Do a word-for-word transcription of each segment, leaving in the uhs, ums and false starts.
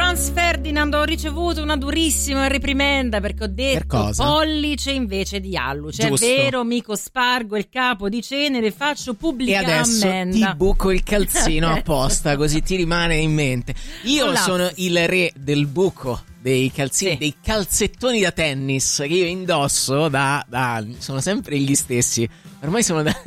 Franz Ferdinand, ho ricevuto una durissima riprimenda perché ho detto per pollice invece di alluce. Giusto. È vero, mico spargo il capo di cenere, faccio pubblica e adesso ammenda. ti buco il calzino apposta così ti rimane in mente. Io Collapse. sono il re del buco dei calzini, Sì. dei calzettoni da tennis che io indosso da, da sono sempre gli stessi. Ormai sono da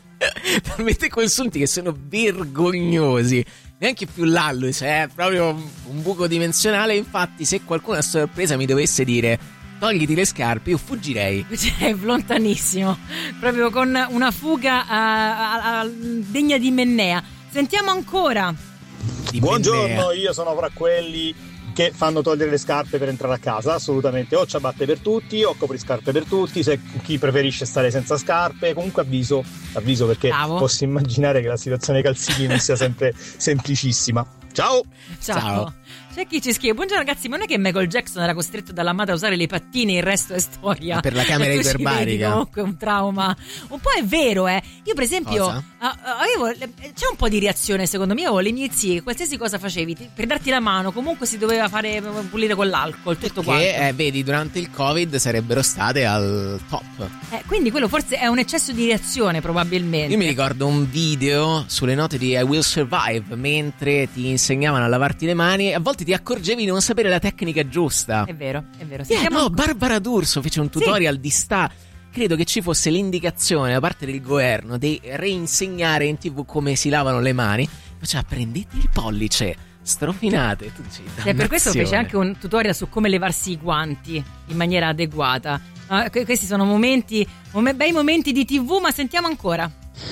talmente consunti che sono vergognosi. Neanche più l'alluce, è proprio un buco dimensionale. Infatti, se qualcuno a sorpresa mi dovesse dire togliti le scarpe, io fuggirei. Cioè, lontanissimo, proprio con una fuga a, a, a, degna di Mennea. Sentiamo ancora. Di Buongiorno, Mennea. io sono fra quelli che fanno togliere le scarpe per entrare a casa, assolutamente, o ciabatte per tutti o copriscarpe per tutti, se chi preferisce stare senza scarpe. Comunque avviso, avviso perché Bravo. posso immaginare che la situazione calzini non sia sempre semplicissima. Ciao! Ciao. Ciao. C'è chi ci scrive: buongiorno ragazzi, ma non è che Michael Jackson era costretto dalla madre a usare le pattine, il resto è storia. Per la camera E tu ci iperbarica. vedi comunque un trauma. Un po' è vero, eh. Io per esempio Cosa? a- a- avevo, c'è un po' di reazione secondo me. Io avevo le mie zie che qualsiasi cosa facevi ti- per darti la mano comunque si doveva fare pulire con l'alcol, tutto quanto. Che eh, vedi, durante il Covid sarebbero state al top. Eh, quindi quello forse è un eccesso di reazione probabilmente. Io mi ricordo un video sulle note di I Will Survive mentre ti insegnavano a lavarti le mani e a volte ti accorgevi di non sapere la tecnica giusta. È vero, è vero. Eh, Sentiamo no, ancora- Barbara D'Urso fece un tutorial di sta. Credo che ci fosse l'indicazione da parte del governo di reinsegnare in tv come si lavano le mani. Faceva prendete il pollice, strofinate. Tu dici, Cioè, per questo fece dannazione. anche un tutorial su come levarsi i guanti in maniera adeguata. Ah, que- questi sono momenti, mom- bei momenti di tivù, ma sentiamo ancora.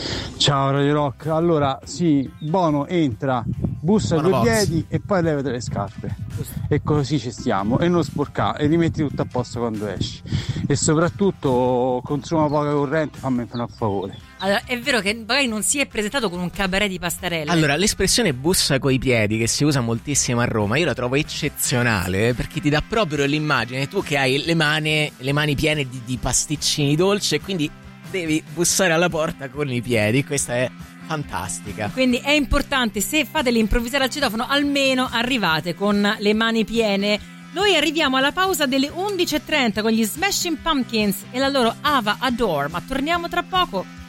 Ciao Radio Rock, allora sì, Bono entra, bussa Bono due Box. piedi e poi levate le scarpe e così ci stiamo e non sporca e rimetti tutto a posto quando esci e soprattutto consuma poca corrente, fammi un favore. Allora, è vero che magari non si è presentato con un cabaret di pastarelle. Allora, l'espressione bussa coi piedi che si usa moltissimo a Roma, io la trovo eccezionale perché ti dà proprio l'immagine tu che hai le mani, le mani piene di, di pasticcini dolci e quindi devi bussare alla porta con i piedi. Questa è fantastica. Quindi è importante, se fate l'improvvisare al citofono, almeno arrivate con le mani piene. Noi arriviamo alla pausa delle undici e trenta con gli Smashing Pumpkins e la loro Ava Adore, ma torniamo tra poco.